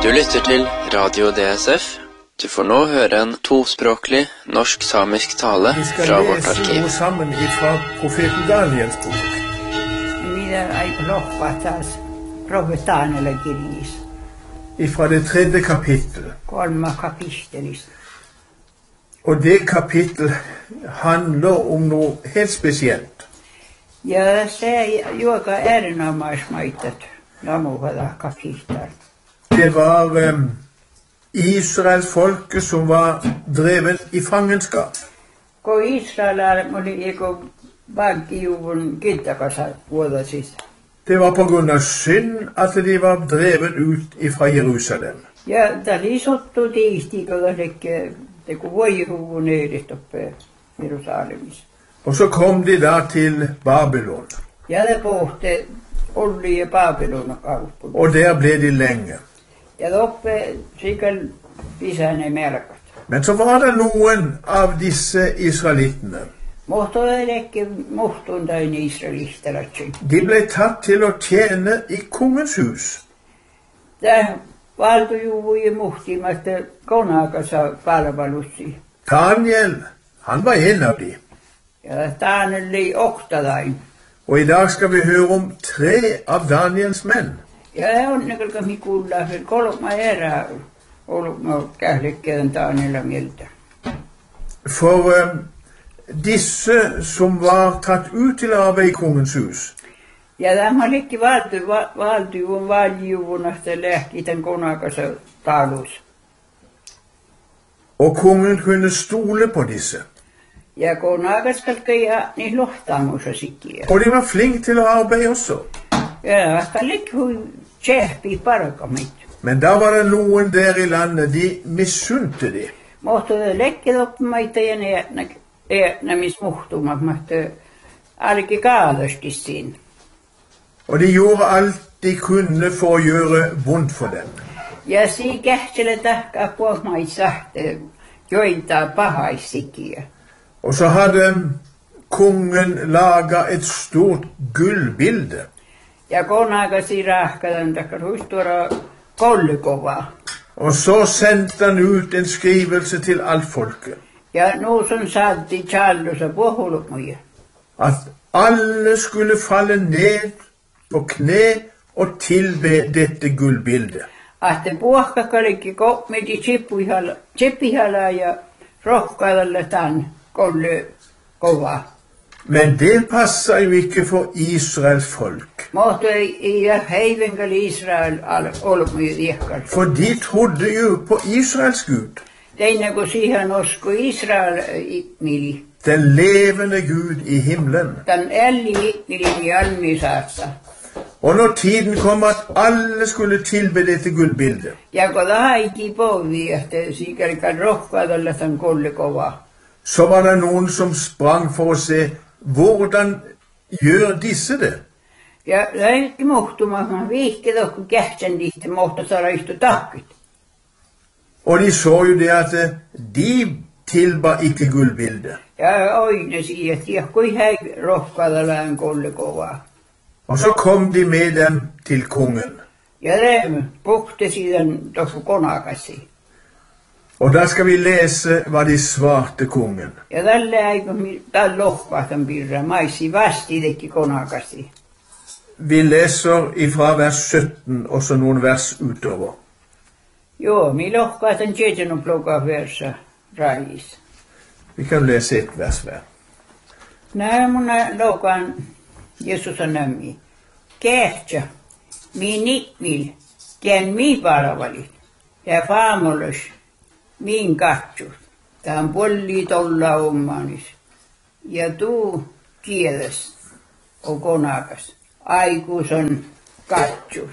Du lytter til Radio DSF. Du får nå høre en tospråklig norsk-samisk tale fra vårt arkiv. Vi skal lese noe sammen fra profeten Daniels bok. Fra det 3. kapittel. Og det kapittel handler om noe helt spesielt. Ja, se joka erinomaismaitat namuhada kapittel. Det var Israels folke som var drevet i fangenskap. Kun Israel oli eko vankiuvun kittakasa vuoda siis. Det var på grunn av synd at de var drevet ut fra Jerusalem. Ja, tämä lisottu tiisti, kun det kun voihuvun edestä Jerusalemissa. Og så kom de da til Babylon. Ja, det pohti oli Babylon kauppa. Og der ble de lenge. Ja, doppe sikkert pisäne merkat. Men så var det noen av disse israelittene. Mohto elekke mohtundain israelistelatsi. De ble tatt til å tjene i kongens hus. Tämä valtujuvui muhtimatta konakasa palvelussi. Daniel, han var en av de. Ja, Daniel oli oktadain. Og i dag skal vi høre om 3 av Daniels menn. Ja, onnekalka mikulla, kolma erää ollut no kählikkeen Daniela mieltä. For disse som var tatt ut til arbeid i kongens hus. Ja tämä olikin valtujuvun valjuvun, että lähti tämän konakasa talus. Og kongen kunne stole på disse. Ja konakaskalka ja niin lohtamusa sikiä. Og de var flinke til å arbeide også. Ja, vaikka likhui tsehpi parakamit. Men da var det noen der i landet, de misunte de. Mohto lekkedoppimaita ja eetnämis muhtumat, mutta alki kaadasti siinä. Og de gjorde alt de kunne for å gjøre vondt for dem. Ja siinä kähtsele tahkaa puhmaitsahte jointaa pahaissikiä. Og så hadde kongen laget et stort gullbilde. Ja konakasi rahkadan takkar huistuora kollekovaa. Og så sendte han ut en skrivelse til alt folket. Ja nuusun saatti challusa puhulumuja. At alle skulle falle ned på kne og tilbe dette gullbildet. Ahte puhkakalikki kopmiti chippihala ja rohkaadalle tämän kollekovaa. Men det passet jo ikke for Israels folk. Mohto ei heivenkal Israel olmuja tiekkal. For de trodde jo på Israels Gud. Teine kun siihen usko Israel mili. Den levende Gud i himmelen. Tän elli mili i almisaassa. Og når tiden kom at alle skulle tilbe dette gullbildet. Ja kun haiki povi, että sikälikään rohkaadalle tämän kollekovaa. Så var det noen som sprang for å se hvordan gjør disse det. Ja lähti muhtumaan, mä viihke tohku kähtsän tihti mohto saada yhtä takkit. Og de så jo det at de tilba ikke gullbildet. Ja oine siihen, että kui hei rohkaadallaan kollekovaa. Og så kom de med dem til kongen. Ja det puhti siihen tohku konakasi. Og da skal vi lese hva de svarte kongen. Ja tälle aikon tämän lohvahtan pirra maisi vastidekki konakasi. Vi leser ifra vers 17 og så noen vers utover. Joo, mi lohvahtan tjejenun ploka versa rajis. Vi kan lese et vers hver. Nää mun lohkan Jeesus on nämmi. Kehtsä, mi nikmil, kien mi paravalit. Ja faamolus. Min katsut. Tähän polli tolla ommanis. Ja tuu kieles on konakas. Aikuus on katsut.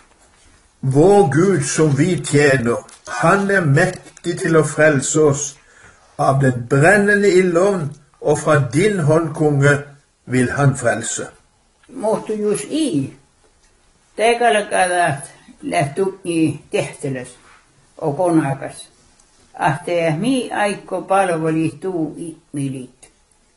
Vår Gud som vi tjener, han mektig til å frelse oss av den brennende ildovn, og fra din hånd, konge, vil han frelse. Mohtu just i. Tekalakadat lähtu i tehteles on konakas. Ahte mi aikko palveli tuu milit.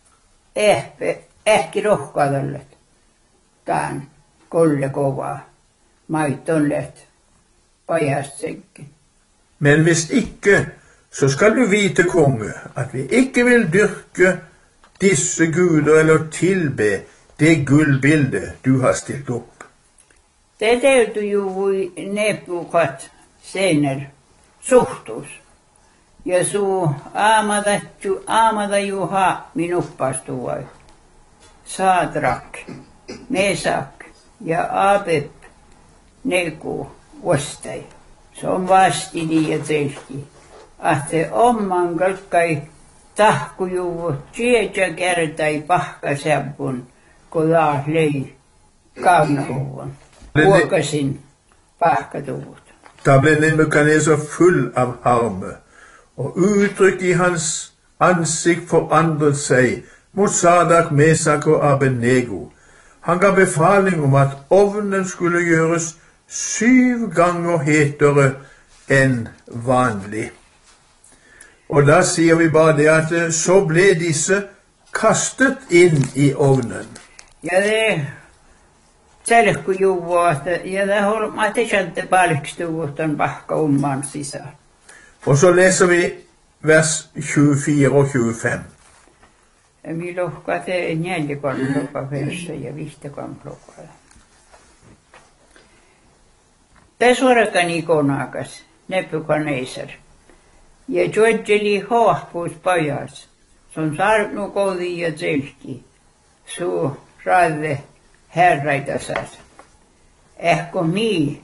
Ehkä rohkaadallet. Tän kolle kovaa. Maitton läht pajastsegge. Men hvis ikke, så skal du vite, konge, at vi ikke vil dyrke disse guder eller tilbe det gullbildet du har stilt opp. Det täytyy ju Nebukat seinär suhtus. Ja su aamada juha minuppastuai. Sadrak, Mesak ja Abeb Nego ostai. Se on vasti liian selki. Ahte omman kalkkai tahkujuvu tjeja kertai pahkasäppun, kun taas löi kaunahuvun. Vuokasin pahkatuvut. Da ble Nebukadnesar full av harme, og uttrykk i hans ansikt forandret seg mot Sadak, Mesak og Abednego. Han ga befaling om at ovnen skulle gjøres 7 ganger hetere enn vanlig. Og da sier vi bare det at så ble disse kastet inn i ovnen. Ja det selkkujuvu, ja det holmati kjente palkstuvutan pahka umman sisään. Og så leser vi vers 24 og 25. Mi lohka te 4 verse ja 5 luku. Tesurakani konakas, Nebukadnesar, ja juotteli hoahpuus pajas, sun sarnu koudi ja selki, su raave herraitasas. Ehko mi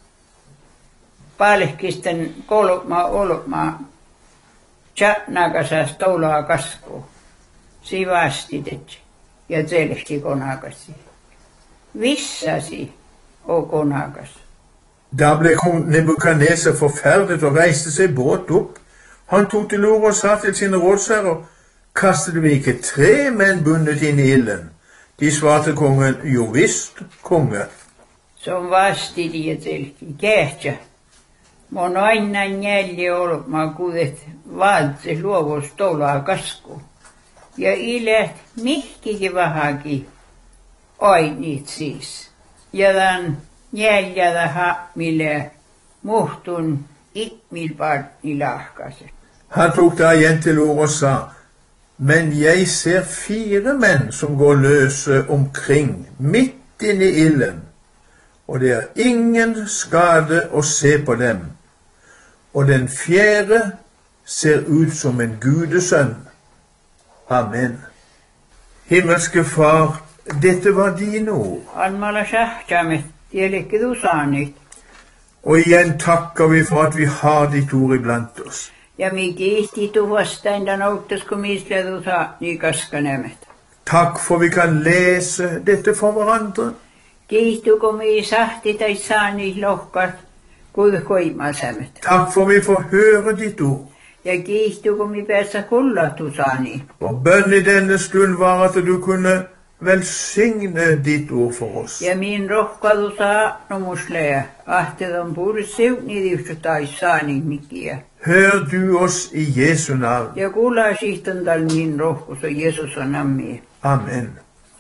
palkisten olma tjatnakasas toulaa kasku, sivastitet ja selki konakasi. Vissasi o konakas. Da ble kong Nebukadnesar forferdet og reiste seg brått opp. Han tok til orde og sa til sine rådsherrer, kastet vi ikke 3 menn bundet inn i ilden? De svarte kongen, jo visst, konge. Som vasti tietelki, kehtsä. Mon aina 4 olma kudet vaatse luovus toulaa kasku. Ja ilet mihkiki vähäki ainit siis. Ja tämän jäljädä mille muhtun ikmilpartni lahkase. Han tok da igjen til orde og sa, men jeg ser 4 menn som går løse omkring, midt inne i ilden, og det er ingen skade å se på dem. Og den 4. ser ut som en gudesønn. Amen. Himmelske Far, dette var dine ord. Anmala sähtsämet, tiedätkö du saanit? Og igjen takker vi for at vi har ditt ord iblant oss. Ja mi kiisti tuvastain dan auttas, kun misle du saani kaskanemet. Takk for vi kan lese dette for hverandre. Kiihtu, kun mi sahti tai saani lohkat, kun koimasemet. Takk for vi får høre ditt ord. Ja kiihtu, kun mi päässä kullahtu saani. Og bønn i denne stund var at du kunne velsigne ditt ord for oss. Ja min rohkadu saanomusleja, ahtedan pursiuni diustu tai saani mikiä. Hør du oss i Jesu navn. Ja kuulla sihtun tal min rohkus on Jeesus on nammi. Amen.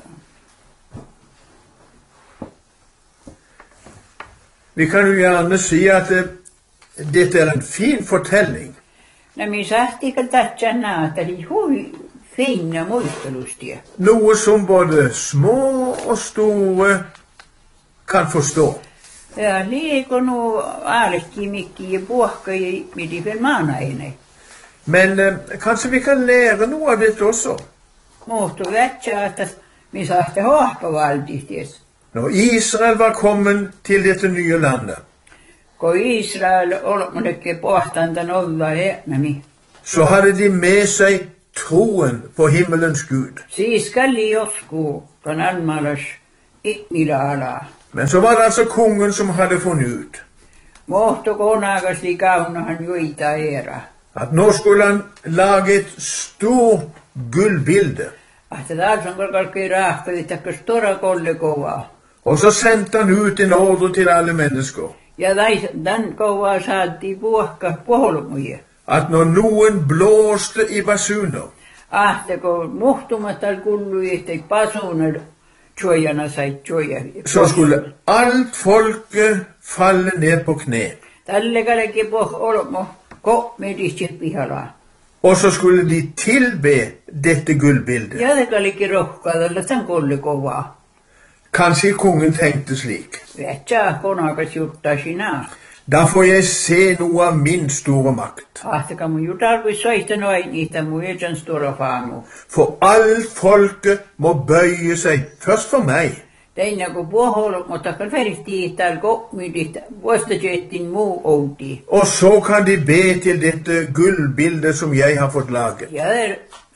Vi kan jo gjerne si at dette er en fin fortelling. No mi sahtikal tahtsan naata, eli hui fina muistelustia. Noe som både små og store kan forstå. Ja liikonu aalekki mikki ja puhka ja midi vel maanaine. Men kanskje vi kan lære noe av dette også. Muhtu vätsä, että mi sahte hohpavaltisties. Når Israel var kommet til dette nye landet, Kun Israel olmunekke pohtantan olla eämämi. så hadde de med seg troen på himmelens Gud. Siis kalli josku kan anmalas ikmila alaa. Men så var det altså kongen som hadde funnet ut Muhtu konakasli kaunahan juita era. at nå skulle han lage et stort gullbilde. Ahte taas on kalkki rahkali takka stora kolle kovaa. Og så sendte han ut en ordre til alle mennesker Ja dan kovaa saatiin puhka puolumuja. at når noen blåste i basuner, Ahte kun muhtumatal kullui ettei pasuner tjojana sai tjoja. så skulle alt folket falle ned på kne. Tälle kallekin olmo kommedistit pihalla. Og så skulle de tilbe dette gullbildet. Ja det kallekin rohkaadella tämän kollekovaa. Kanskje kongen tenkte slik. Vähtsä konakas juttaa sinä. Da får jeg se noe av min store makt. Ahtaka mun jutar kui soita noin niitä mun ejan stora faamu. For alt folket må bøye seg, først for meg. Teina kun puoholo, mutta kan veriftii täällä kommidit vuostajettin muu outi. Og så kan de be til dette gullbildet som jeg har fått laget. Ja der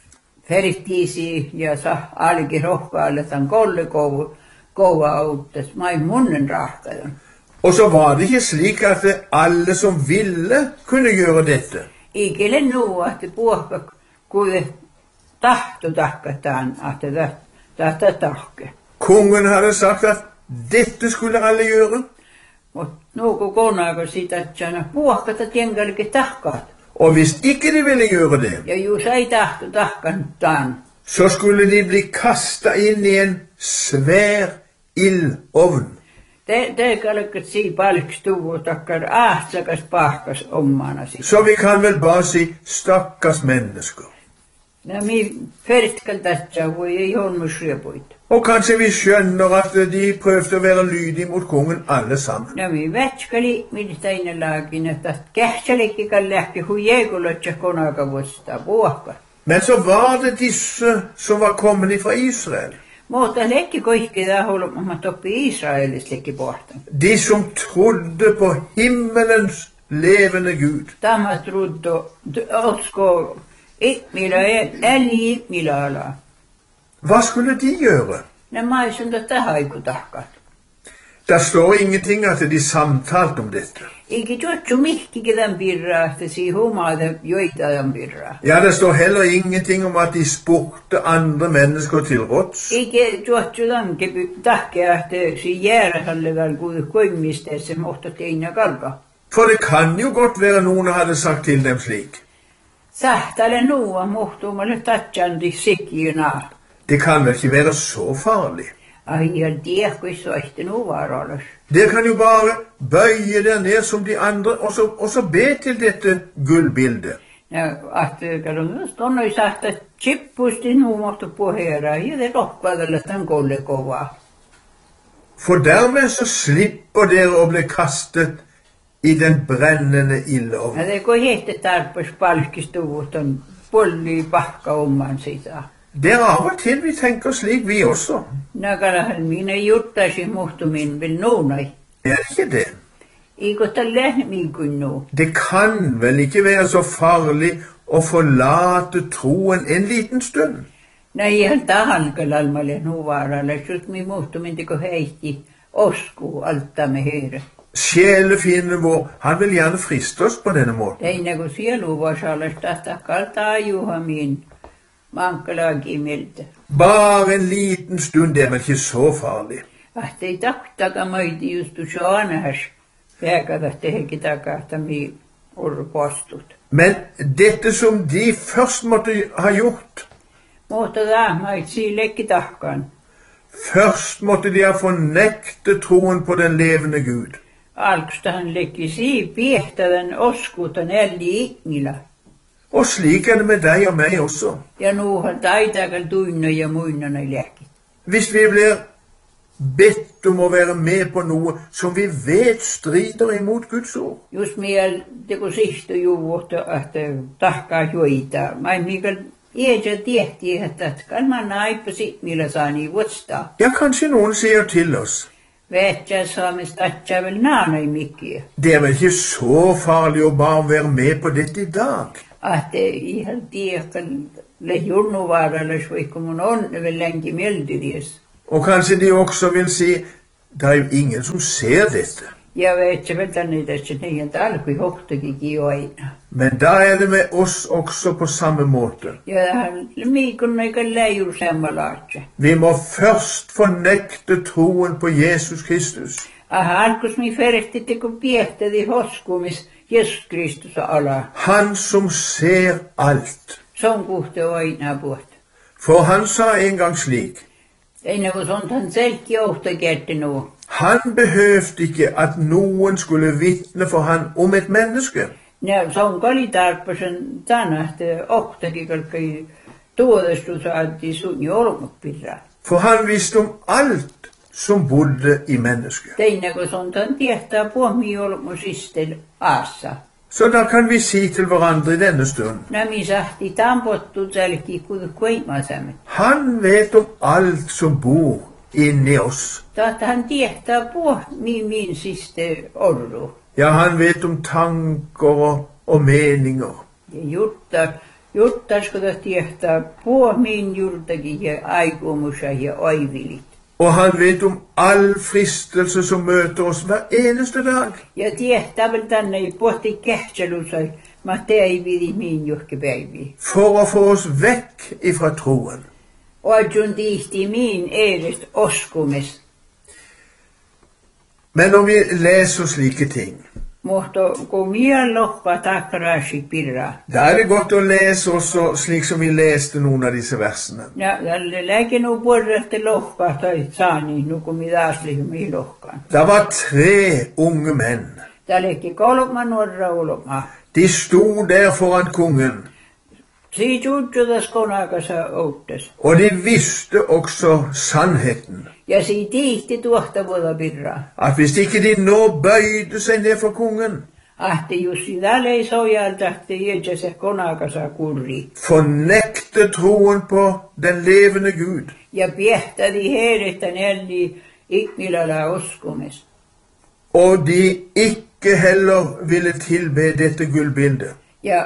veriftiisi ja sa alki rohkaalle tämän kollekovu kova outtas mai munnen rahkadan. Og så var det ikke slik at alle som ville kunne gjøre dette. Ikelle nu, että puohka kuule tahto takkataan, että tahta tahke. Kongen hadde sagt at dette skulle alle gjøre. Mutta nu kun konaako sitä, että puohkata tienkalke tahkaat. Og hvis ikke de ville gjøre det, Ja jos ei tahto tahkantaan. så skulle de bli kastet inn i en svær ildovn. Det kalket si palkstuvu takkar ahtsakas pahkas ommanasi. Så vi kan vel bare si stakkars mennesker. Ja mi fertkal tatsa voi ei honmu syöpuit. Og kanskje vi skjønner at de prøvde å være lydige mot kongen alle sammen. Ja mi vetskali midtaina laakin, että kähtsälikki kallähki hujekulotsa konaka vuosta puohka. Men så var det disse som var kommet fra Israel. Mutta lekki koihki tähän toppi Israelislekin pohtan. De som trodde på himmelens levende Gud. Tämä truddo osko ihmillä ihmillä ala. Hva skulle de gjøre? Nämä maisunda tahaiku tahkat. Der står ingenting at de samtalte om dette. Ikke tuotsu mihkikin tämän pirraa, että si humaata joita tämän pirraa. Ja, det står heller ingenting om at de spurte andre mennesker til råds. Ikke tuotsu tämän tahkea, että si jäärähalle vel kuimisteessa mohta teina kalka. For det kan jo godt være noen hadde sagt til dem slik. Sähtale nuua muhtuumalle tatsandi sikjuna. Det kan vel ikke være så farlig. Ai ja tiedä, kun soihti nuvarolas. Dere kan jo bare bøye der ned som de andre, og så be til dette gullbildet. Ja, että tuonne sahta chippusti nuumohtu puheera, ja det rohkaadella tämän kollekovaa. For dermed så slipper dere å bli kastet i den brennende ildovn. Ja det kun hehti tarpas palkistuvut on polli pahka oman sitä. Det er av og til vi tenker slik vi også. Nakarahan minä juttaisin muhtumin vel nuunai. Er ikke det? Iko tälle minkun nu. Det kan vel ikke være så farlig å forlate troen en liten stund. Näin ihan tahankalalmalle nuvaaralle, just mi muhtumin teko heitti osku alttamme heire. Sjelefienden vår, han vil gjerne friste oss på denne måten. Teina kun sieluvasalasta takkaltaa juhamin. Mankalagi miltä. Bare en liten stund, det er vel ikke så farlig. Ei taktaka maiti justu saanahas. Fääkävä tehekin takahta mi urpostut. Men dette som de først måtte ha gjort, Mutta maiti siillekin tahkaan. først måtte de ha fornektet troen på den levende Gud. Alkustahan lekki piehtävän oskuutan älli ihmillä. Og slik er det med deg og meg også. Ja nuuhan taitakal tuinno ja muinnona lähki. Hvis vi blir bedt om å være med på noe som vi vet strider imot Guds ord, Just miel teko sihto juvuhto, että tahkaa joita. Mai mikal iäjä tiehti, että kan man naipasi millä saani vuostaa. ja kanskje noen sier til oss, Vähtsä saamis tatsaa vel naanai mikkiä. det er vel ikke så farlig å bare være med på dette i dag. Että ihan tiehkan lejurnuvaaralla suikku mun on vel länki meldyries. Og kanskje de også vil si, det er jo ingen som ser dette. Ja vähtsä vel tänne tässä nehän talkui hohtakikin jo aina. Men da er det med oss også på samme måte. Ja hän miikun eikä läjur sammalaatsa. Vi må først fornekte troen på Jesus Kristus. Alkus mi ferehti teko piehtedi hoskumis Jesus Kristus ala. Han som ser alt. Son kuhte aina puht. For han sa en gang slik, Ennen kuin on tämän selkki ohtakerti nuo. Han behøvde ikke at noen skulle vitne for han om et menneske. Ja se on kalitarppasen tänähte ohtakin kaikki tuodestu saatti sun jormupirra. For han visste om alt som bodde i mennesket. Teine kun on tämän tietää puomi jormusistel aassa. Så da kan vi si til hverandre i denne stund. Nämi sahti tampottu tälki kuimasamme. Han vet om alt som bor inni oss. Tahta hän tietää puomi min siste orru. Ja, han vet om tanker og meninger. Juttar skulle tietää puomin juurtakin ja aikomusa ja oivilit. Og han vet om all fristelse som møter oss hver eneste dag. Ja tietää vel tänne ei pohti kähtselusai, ma teividi min johkepäivi. For å få oss vekk ifra troen. Oadjun tihti min edestä oskumes. Men når vi leser slike ting, Mutta kun minä lohka takrasi pirra. da er det godt å lese også slik som vi leste noen av disse versene. Ja läke nu puolesta lohka tai saani, nu kun minä taas liikummin lohkaan. Det var 3 unge menn. Tää lehki kolma nuorra ulma. De sto der foran kongen, Siitä utjutas konakasa outtas. og de visste også sannheten. Ja siitä tihti tuohta vuoda pirra. At hvis ikke de nå bøyde seg ned for kongen, Ahti Jussi tälei sojalta, että jätsä konakasa kurri. fornekte troen på den levende Gud, Ja piehtadi heidettä nelli ikmilala uskomes. og de ikke heller ville tilbe dette gullbildet.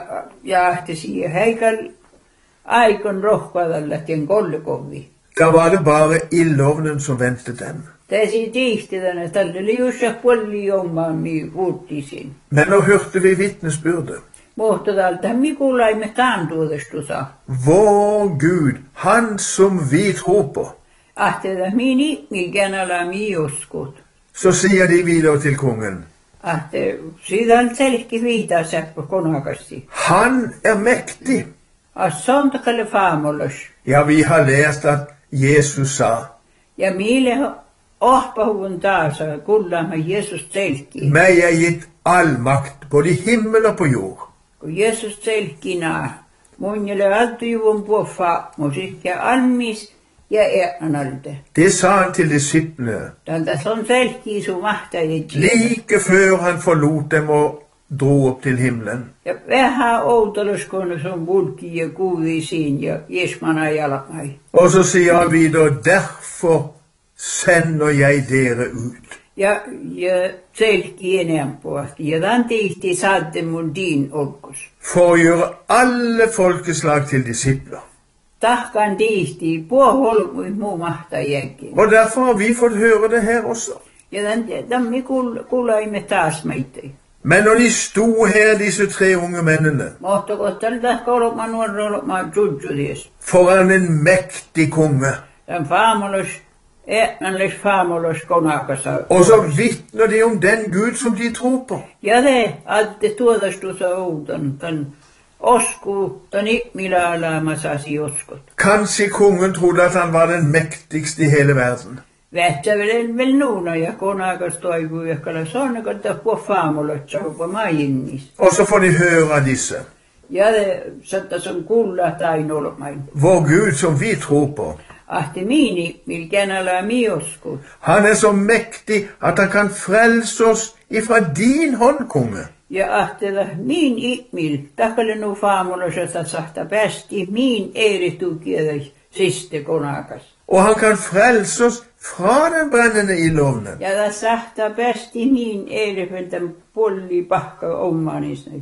Ja ahti siihen heikal aikon rohkadalla tien kollekovi. Da var det bare ildovnen som ventet dem. Tässä tihti tänne, tälle oli just puoli omaan mi uutisin. Men nå hørte vi vitnesbyrdet. Mutta tältä mi kuulaimme taantuudestusa. Vår Gud, han som vi tror på. Ahti tätä min ihmilkänala mi uskot. Så sier de videre til kongen, Ahti siitä on selki viitasappa konakasti. han er mektig. Sonntakalle faamolos. Ja, vi har lært at Jesus sa, Ja mille ohpahuvun taas kullama Jeesus selki. meg er gitt all makt, både i himmel og på jord. Kun Jeesus selkina, munjele altujuvun puoffa musiikkia anmis ja eänalde. Det sa han til disiplene, Tältä on selki su mahtajit. like før han forlot dem og dro opp til himmelen. Ja vähän outoloskone sun bulki ja kuuvisiin ja jesmana jalmai. Og så sier han videre, derfor sender jeg dere ut. Ja selki enempåhti. Ja tämän tihti saatte mun din olkus. For å gjøre alle folkeslag til disipler. Tahkan tihti puoholmui muu mahtajienkin. Og derfor har vi fått høre det her også. Ja tämän me kuulaimme taas meitä. Men når de sto her, disse 3 unge mennene, Mutta kun tältä kolma nuorolma judjudies. foran en mektig konge, Tämän faamolos, eänalles faamolos konakasa. og så vitner de om den Gud som de tror på. Ja det alte tuodastusa uutan, tämän osku, tämän ikmilaalaamasasi uskot. Kanskje kongen trodde at han var den mektigste i hele verden. Vähtsä vel nuuna ja konakas toivuu ja kala sonnakalta på faamolotsa på majinnis. Og så får de høre av disse. Ja det satta som kulla tain olmain. Vår Gud som vi tror på, Ahti miini, milkänala miosku. han er så mektig at han kan frelse oss ifra din hånd, konge. Ja ahtela min ikmil, takalle nu faamolosata sahta päästi min eiritukiedes siste konakas. Og han kan frelse oss fra den brennende ildovnen. Ja da sahta päästi min eirifelten polli pahka omanisnai.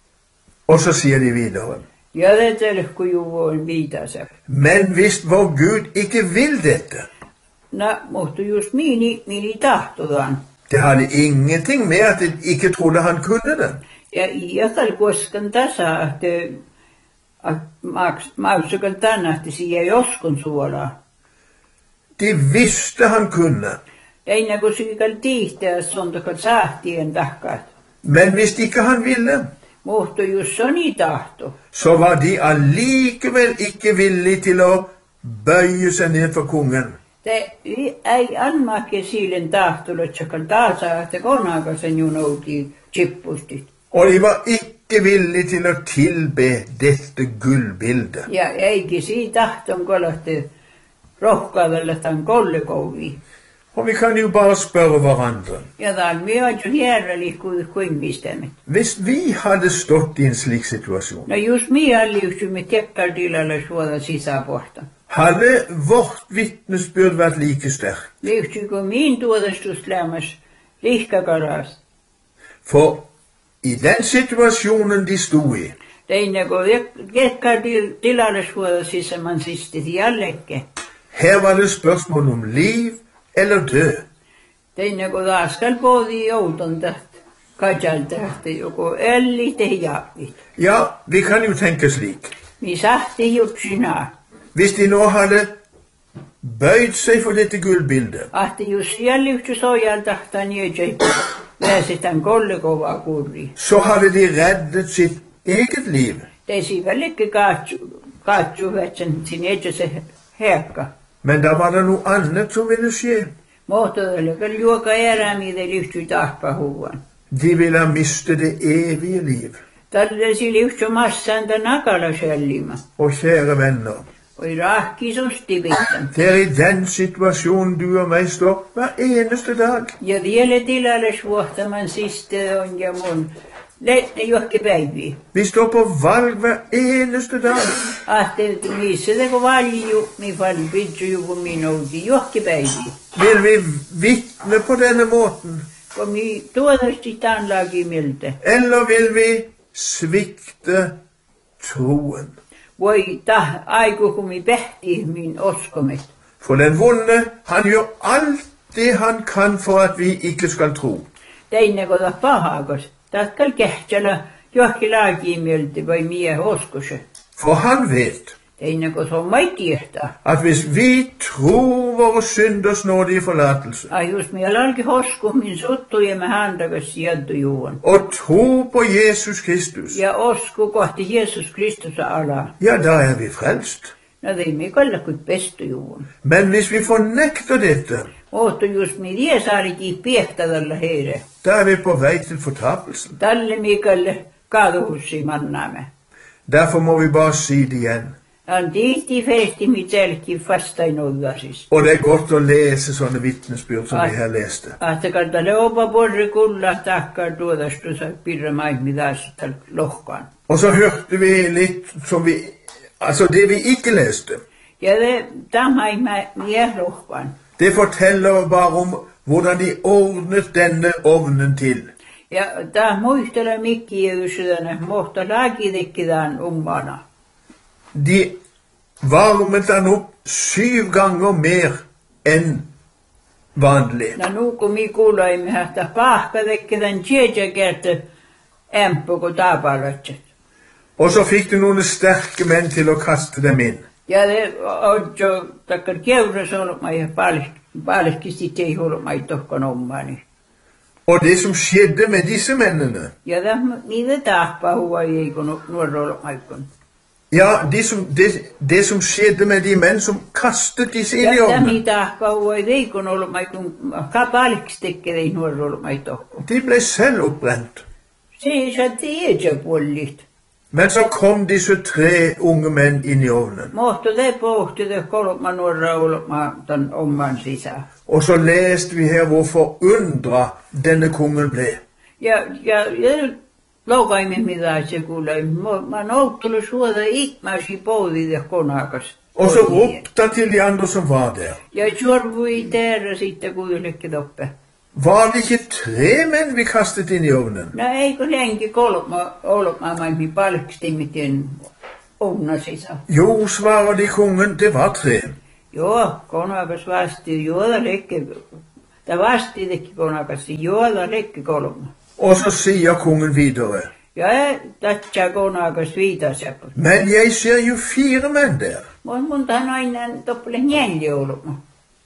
Og så sier de videre, Ja det telkku juvoin viitasap. men hvis vår Gud ikke vil dette, Mutta just min ikmili tahtodan. det hadde ingenting med at de ikke trodde han kunne det. Ja iakal koskan tasa, että mausakal tänähti siihen joskun suolaa. De visste han kunne, Ja ennen kuin syykal tiihtää, sontakal sahtien tahkaat. men hvis ikke han ville, Mutta just soni tahto. så var de allikevel ikke villige til å bøye seg ned for kongen. Ei anmakin siilen tahtolotsakaan taasa, että konakasen jo nouti chippustit. Oliver ikke villig til å tilbe dette gullbildet. Ja eikin siitä tahton kolahti rohkaavalla tämän kollegouvi. Og vi kan jo bare spørre hverandre. Ja tämän me on jo hierrelig kuin pistämme. Hvis vi hadde stått i en slik situasjon, No just me alliustumme tekkardilalla suoda sisäpuolta. hadde vårt vittnesbyrd vært like sterkt. Liustuiko min tuodastuslämmäs lihkakaras. For i den situasjonen de sto i, Teine kun tekkardilalla suoda sisämän sisti jällekin. her var det spørsmål om liv eller død. Teine kun taskal poodi jouton tähtä. Kajal tähtä joku elli tehjavit. Ja, vi kan jo tenke slik. Mi sahti jutsina. Hvis de nå hadde bøyd seg for dette gullbildet, Ahti just jällyhty sojal tahta niejä. Pääsetään kollegova kurri. så hadde de reddet sitt eget liv. Teisi vällikki katsu vetsen sin ejä se hekka. Men da var det noe annet som ville skje. Mohtodelle juoka erämiide lyhty tahpahuvan. De ville miste det evige liv. Tällesi lyhty massanta nakala själlima. Og kjære venner, Oi rahki susti vittan. det er i den situasjonen du og meg står hver eneste dag. Ja vielä tilalle suohtaman siste on ja mun lehne johonkin päiviin. Vi står på valg hver eneste dag. Ahti missä teko valju, mi falli pidju kun mi nouti johonkin päiviin. Vil vi vitne på denne måten, Kun mi tuodasti tanlagi miltä. eller vil vi svikte troen? Voi aiku kun mi pähti min oskomet. For den vonde, han gjør alt det han kan for at vi ikke skal tro. Teine kun ta pahakos. Tatkal kehtsällä johonkin lagi miltä vai mie oskose. For han vet Teine kun se on mai tiehtaa. at hvis vi tror våre synders nådige forlatelse, Just meillä alki hosku min suttuja me handakas sieltä juon. og tro på Jesus Kristus, Ja osku kohti Jeesus Kristus ala. ja, da er vi frelst. No ei me kalla kuin pestu juon. Men hvis vi fornekter dette, Mutta just me riesaarikin piehtadalla heire. da er vi på vei til fortapelsen. Tälle Mikalle kaduhussi mannaamme. Derfor må vi bare si det igjen. On tihti festi mitselki vastain ollasis. Og det er godt å lese sånne vittnesbyrd som vi her leste. Ahte kaltalle opa porri kulla takkar tuodastusa pirra maimidas tal lohkaan. Og så hørte vi litt som vi, altså det vi ikke leste, Ja det tamaimme mie lohkaan. det forteller bare om hvordan de ordnet denne ovnen til. Ja tää muistella mikki jyysydänä, mohta laakidekkidaan ummana. De varmet den opp 7 ganger mer enn vanlig. No nuku mi kuulaimme, että pahkadekkidaan tjejakerta ämpö kun taapalatset. Og så fikk de noen sterke menn til å kaste dem inn. Ja det on jo takkar keurus olma ja palkisti ei olma ei tohkan ommani. Og det som skjedde med disse mennene, Ja niitä tahpahua ei kun nuorro olma ikon. ja, det som skjedde med de menn som kastet disse inn i Ja ovnen, niitä tahpahua ei kun olma ikon palkistekke ei nuorro olma ei tohko. de ble selv oppbrent. Se saatti eja puolit. Men så kom disse 3 unge menn inn i ovnen. Mohto te pohti te kolma nuorra olma tan omman sisä. Og så leste vi her hvor forundret denne kongen ble. Ja loukaimme mitä se kuulee. Mä nouttelu suoda ikmäsi poudide konakas. Og så ropte han til de andre som var der. Ja jorvui teerä sitten kuitenkin toppe. Var det ikke 3 menn vi kastet inn i ovnen? No eikö henki kolma maimi palkstimitien onna sisä. Jo, svarer de kongen, det var 3. Joo, konakas vasti juoda lekke. Ta vasti tekki konakas juoda lekke kolma. Og så sier kongen videre, Ja tatsa konakas viitasjappu. men jeg ser jo 4 menn der. Mun tämän aina toppele neljä olma.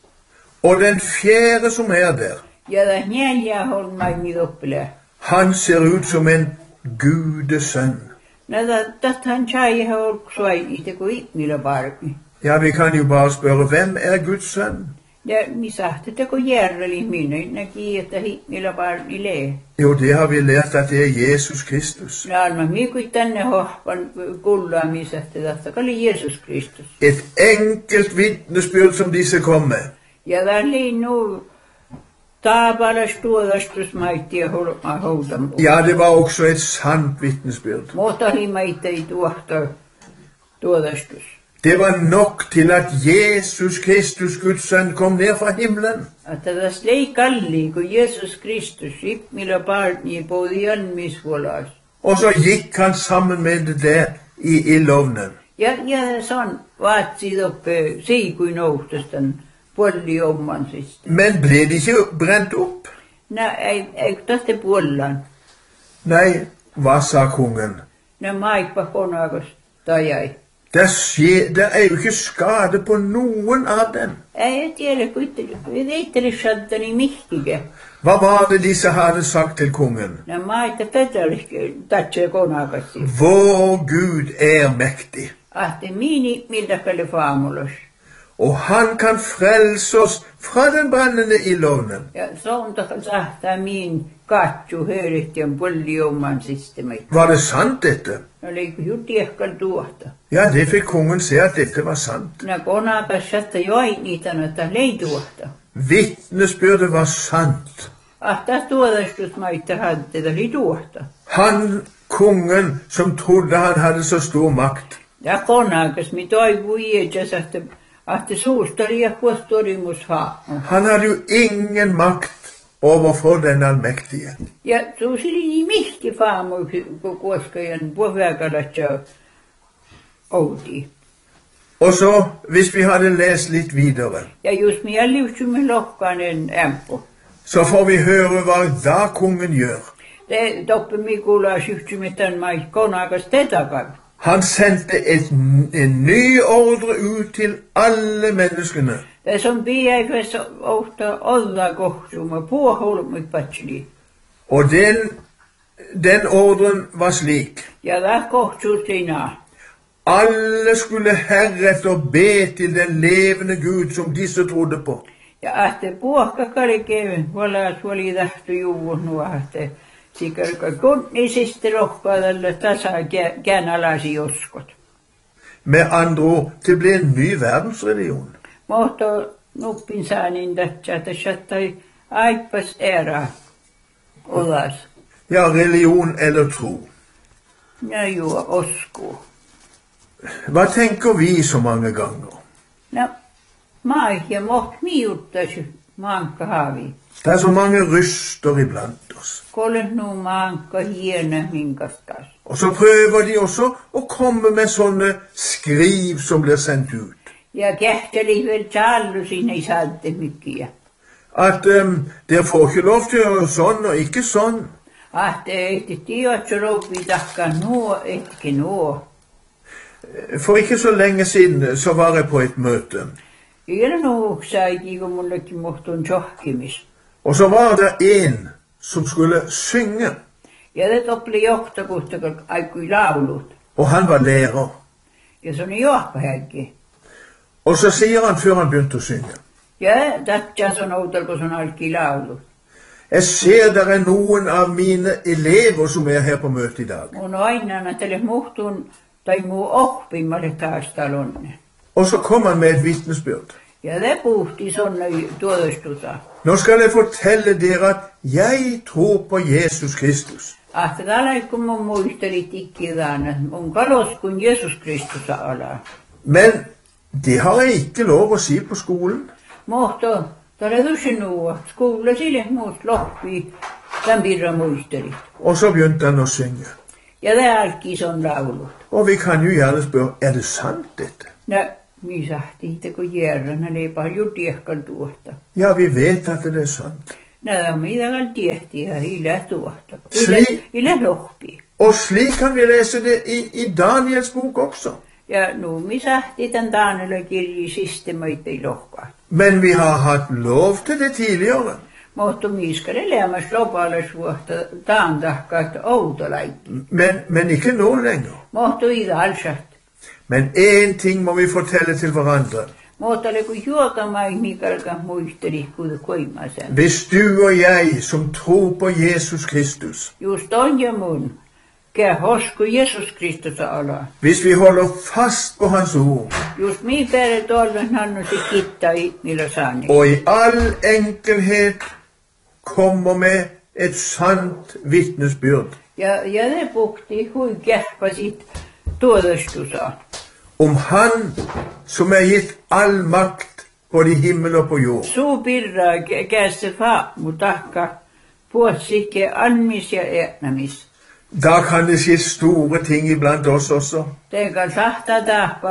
Og den 4. som er der, Ja das neljä on maimi toppele. han ser ut som en gudesønn. No tähän sai olksua itse kuin ihmillä parki. Ja, vi kan jo bare spørre, hvem er Guds sønn? Ja, vi sagte det går järjellä minne, näki, että himmillä barni lee. Jo, det har vi lært, at det er Jesus Kristus. Ja, mä miikuit tänne hohpan kullaamisesta, että oli Jeesus Kristus. Et enkelt vittnesbyrd som disse kom med. Ja väliin nu taapalas tuodastus maittia houdam. Ja, det var også et sant vittnesbyrd. Muutahi maittei tuodastus. Det var nok til at Jesus Kristus, Guds sønn, kom ned fra himmelen. Että tässä ei kalli, kun Jeesus Kristus, millä barni både janmisvuolas. Og så gikk han sammen med det der i lovnen. Ja sånn vaatsid oppe siikuin noustastan puolli ommansista. Men ble de ikke brent opp? Ei tästä puollan. Nei, hva sa kongen? Maippa konakas tajai. Det er jo ikke skade på noen av dem. Ei tiedä, kun ei sattani mihkike. Hva var det disse hadde sagt til kongen? Maita petäliske tatse konakasi. Vår Gud er mektig. Ahte miini miltäkälle faamulos. Og han kan frelse oss fra den brennende ildovnen. Ja sountakal sahtaa miin katsu höyrihtiön puolli ommansista. Var det sant dette? Leikko ju tiehkal tuohta. Ja, det fikk kongen se at dette var sant. Konakas satta join niitä, että lei tuohta. Vittnesbyrdet var sant. Ahtas tuodastus maitta hadde, oli tuohta. Han, kongen, som trodde han hadde så stor makt. Ja konakas, mi toivuu iäkäs, että suusta oli ja kuostorimus haa. Han hadde jo ingen makt overfor den allmektige. Ja suusili niin mihki faamu, kuoskajan puhuakalatsa outi. Og så, hvis vi hadde læst litt videre, ja just mi livsumme lohkanen ämppu. Så får vi høre hva da kongen gjør. Det toppe mi kuulaa syhtsymetän mai konakas tetakai. Han sendte en ny ordre ut til alle menneskene. Det som biäifässä ohta olla kohsuma puoholmut patsli. Og den ordren var slik. Ja det kohsusina. Alle skulle herretter be til den levende Gud som disse trodde på. Ja ahte puohkakalike valas oli tähty juuvun nuahte. Sikarka kunnisista rohkaadalle tasa käännalasi joskot. Med andre ord, det ble en ny verdensreligion. Mohto nuppin saanin tähtsä, että sattai aippas ära olas. Ja, religion eller tro. Ja juo osku. Hva tenker vi så mange ganger? No, ja moht miuttasi maanka haavi. Det er så mange ryster iblant oss. Kollet nu maanka hiene minkaskas. Og så prøver de også å komme med sånne skriv som blir sendt ut. Ja kehteli vel tjallu sinne i sadde mykkiä. At dere får ikke lov til å gjøre sånn og ikke sånn. Ahte ehti tiotso rouvi takka nuo, etke nuo. For ikke så lenge siden så var jeg på et møte. Ikke nuo saiki, kun mullekin mohtun tjohkimis. Og så var det en som skulle synge. Ja det toppeli johtakuhtakal aikui laulut. Og han var lærer. Ja se on johkahelki. Og så sier han før han begynte å synge. Ja, tatsa se on outal, kun se on alki laulut. Jeg ser det er noen av mine elever som er her på møtet i dag. Mun aina tälle muhtun tai muu oppimalle taas talonne. Og så kom han med et vittnesbyrd. Ja det puhti sonne tuodostuta. Nå skal jeg fortelle dere at jeg tror på Jesus Kristus. Ahta tällä kun mun muistelit ikkidaan, mun kalos kun Jeesus Kristus ala. Men det har jeg ikke lov å si på skolen. Mohto, tälle tusen nuo, skola sille muut loppi, tämän pirra muistelit. Og så begynte han å synge. Ja det alki son laulut. Og vi kan jo gjerne spørre, er det sant dette? No, mi sahti itse kun järrän, hän ei paljon tiehkan tuohta. Ja, vi vet at det er sant. Nada, mitä kan tiehti ja ilä tuohta. Ilä lohpi. Og slik kan vi lese det i Daniels bok også. Ja nu mi sahti tämän Daniela kirji systemoita ei lohkaa. Men vi har hatt lov til det tidligere. Mutta mi skal elämässä lopalles vuotta taantahkaat outolaikki. Men ikke nå lenger. Mutta ida alsat. Men en ting må vi fortelle til hverandre. Muotoille kun juotamai mikalka muisteli kun koimasen. Hvis du og jeg som tror på Jesus Kristus, Just on ja mun. Kää hosku Jesus Kristus ala. hvis vi holder fast på hans ord, Just mi päälle tolven hannu se kittai millä saani. og i all enkelhet kommer med et sant vittnesbyrd Ja ne puhti hui kähpasit tuodostusa. om han som er gitt all makt både i himmel og på jord. Suu pirraa kässä faamu takka puotsikke anmis ja eetnamis. Da kan det skje store ting iblant oss også. Tenkan sahta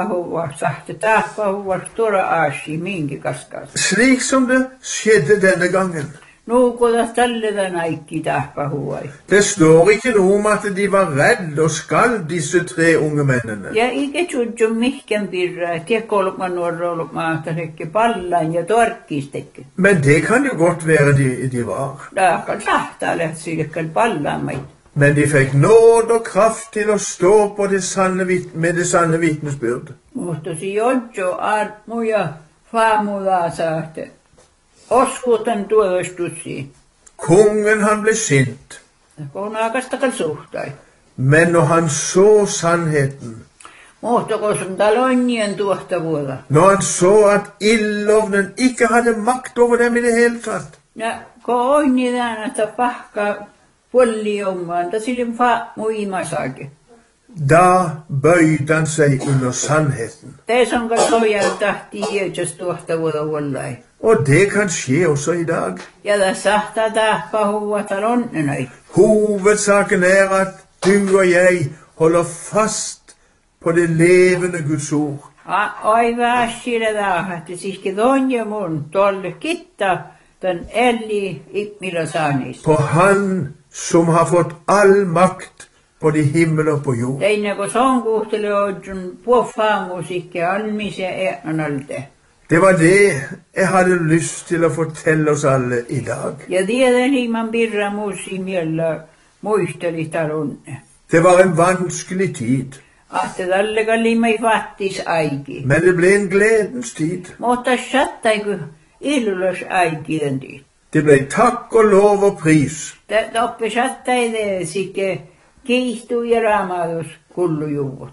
tahpahua stora aasi mingi kaskas. Slik som det skjedde denne gangen. Nuukoda talledan aikki tahpahuai. Det står ikke noe om at de var redd og skalv, disse 3 unge mennene. Ja ikä tjudjum mihkän pirraa, tie kolma nuorolmaa tasekke pallan ja torkkistekke. Men det kan jo godt være de var. Daakal sahtaa lähtsilekkäl pallaan mait. Men de fikk nåd og kraft til å stå på med det sanne vittnesbyrd. Mutta si jodjo armuja faamudaa saatte. Oskuutan tuodostussi. Kongen han ble sint, Kun aakastakal suhtai. men når han så sannheten, Mutta kun talonien tuohtavuoda. når han så at ildovnen ikke hadde makt over dem i det hele tatt, Ja kun oinnitaan, että pahka puolli ommaan, ta silin muimasake. da bøyde han seg under sannheten. Tässä on kalkoja tahti jeesus tuohtavuoda vuollai. Og det kan skje også i dag. Ja tässä sahtaa tahpahua talonnenai. Hovedsaken er at du og jeg holder fast på det levende Guds ord. Aivan sillä taahatti, siski tonja mun tolle kitta den elli millä saanis. På han som har fått all makt på de himmel og på jord. Teine kun sonkuhtele ojun puoffaamusikke almise eetnanalte. Det var det jeg hadde lyst til å fortelle oss alle i dag. Ja tiedän hieman pirra muusi miellä muisteli talonne. Det var en vanskelig tid, Ahte talle kallimai fattis aiki. men det ble en gledens tid. Mutta sattaiku illos aikien tid. Det ble takk og lov og pris. Toppe sattaide sikke kiihtuu ja raamatus kullujuvut.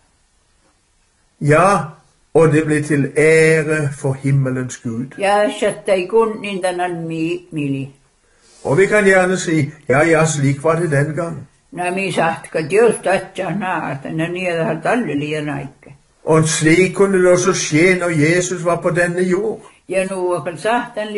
Ja, og det ble til ære for himmelens Gud. Ja sattai kunnintanan mili. Og vi kan gjerne si, ja, slik var det den gang. Nami sahtka just atja naata, na niitä har talle liian aikke. Og slik kunne det også skje når Jesus var på denne jord. Ja nuokal sahtan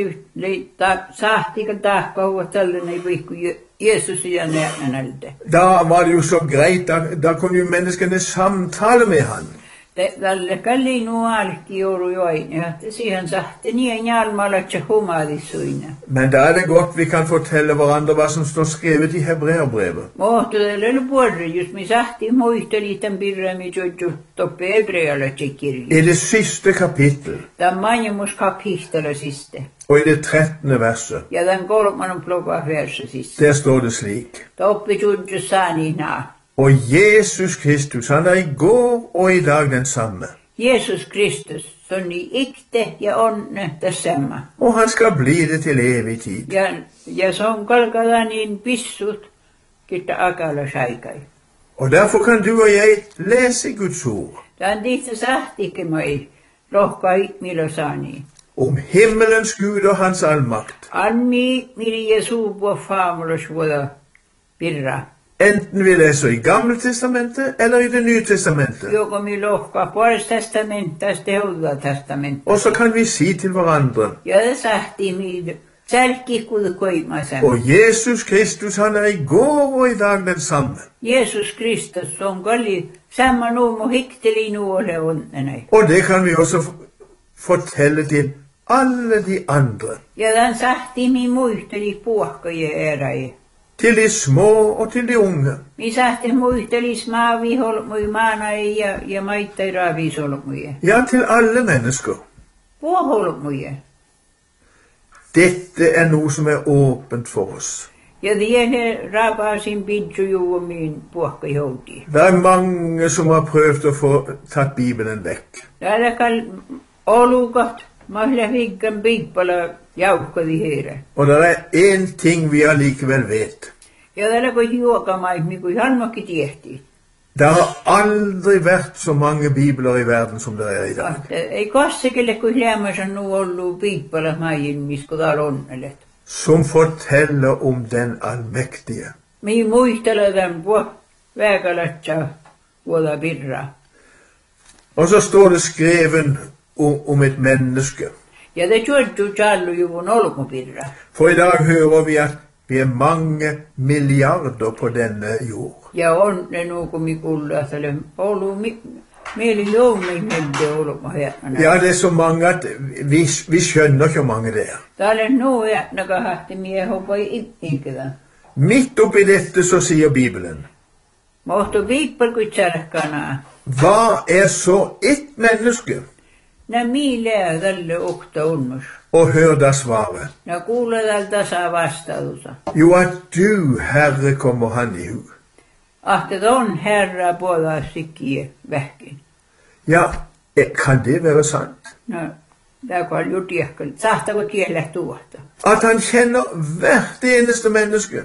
sahtikal tahpahua tallene ei vihku Jeesus ja näänältä. Da var det jo så greit, da kunne jo menneskene samtale med han. Tälle kalli nualki jouru join, että siihen sahti niin jalmalatsa humadissuina. Men da er det godt vi kan fortelle hverandre hva som står skrevet i Hebreerbrevet. Mohtudelle puolelle, jos me sahti muisteli tämän pirrami joju toppe hebrealaisen kirja. I det siste kapittel, Tämän mainimus kapittelasiste. og i det 13. verset, Ja tämän kolmannen plokka versisiste. der står det slik. Toppe joju saani naa. Og Jesus Kristus, han er i går og i dag den samme. Jeesus Kristus, on niin ikte ja onne tässämä. Og han skal bli det til evig tid. Ja se on kalkada niin pissut, kitta akala saikai. Og derfor kan du og jeg lese Guds ord Tämän tihti sahtikke mai, lohkai millä saani. om himmelens Gud og hans allmakt. Anmi mili Jesu puo faamulos vuoda pirra. Enten vi leser i Gamle testamentet eller i det nye testamentet. Joko mi lohkaa puolesta testamentasta ja Uutta testamentaa. Og så kan vi si til hverandre, Ja det sahti mi sälki kudu koimasen. og Jesus Kristus, han er i går og i dag den samme. Jeesus Kristus on kalli samma nuumu hikteli nuole onnenai. Og det kan vi også fortelle til alle de andre. Ja tämän sahti mi muisteli puhkoje eräi. Til de små og til de unge. Mi sahti muisteli smaaviholmui maanai ja maittai raavisolmuje. Ja, til alle mennesker. Puoholmuje. Dette er noe som er åpent for oss. Ja tiedä raapaasin pidsujuumiin puhkojouti. Det er mange som har prøvd å få tatt Bibelen vekk. Täällä Olukat, mä lähden piippala jauhkadi heire. Og det er én ting vi allikevel vet. Ja täällä kun juokamaihin, kun Hanmakki tiehti. Det har aldri vært så mange bibler i verden som det er i dag. Ei kossekelle, kun lämmässä nu ollut piippala maihin, missä täällä onnelet. Som forteller om den allmektige. Mi muistella tämän väkälätsä vuoda birra. Og så står det skrevet om et menneske. Ja det tjodju tjallu juvun olmupirra. For i dag hører vi at vi er mange milliarder på denne jord. Ja on ne nuku mi kulla sele olu miljoner medde olma herna. Ja, det er så mange at vi skjønner ikke hvor mange det er. Täällä nu jätnäkä hahti mie hopai ikkeda. Midt oppi dette så sier Bibelen, Mohto viippal kuin tjärkkana. hva er så ett menneske? Nä miilää tälle okta unnus. Og hør da svaret. Nä kuulee tältä saa vastausa. Jo, at du, Herre, kommer han i hu. Ahtet on herra båda sikkie vähkin. Ja, kan det være sant? No, tää kun jo tiehkal. Sahtako kielä tuota. At han kjenner hvert eneste menneske.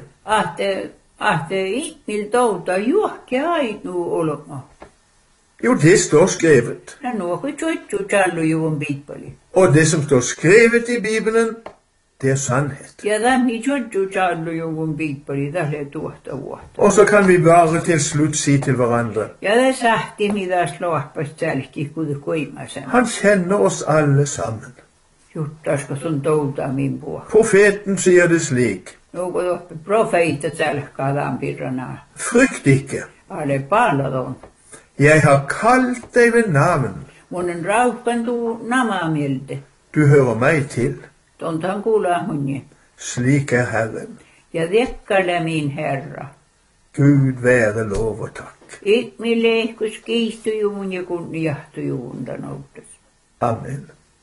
Ahte ihmil touta juokke ainu olma. Jo, det står skrevet. Nä nuoku tjotju tjallu juvun piippali. Og det som står skrevet i Bibelen, det er sannhet. Ja tämmi tjotju tjallu juvun piippali tälle tuota vuotta. Og så kan vi bare til slutt si til hverandre, Ja det sahti mitä slåappas tälki kudu koimasen. han kjenner oss alle sammen. Juttasko sun touta min puo. Profeten sier det slik, Nuku toppi profeita tälkkaadaan pirrana. frykt ikke, Ale paladon. jeg har kalt deg ved navn. Monen rauhkan tuu namamielde. Du hører meg til, Tontan kuulaa munje. slik er Herren. Ja vekkalle min herra. Gud være lov og takk. Ihmille ehkus kiihtujuvun ja kunniahtujuvun tanoutas. Amen.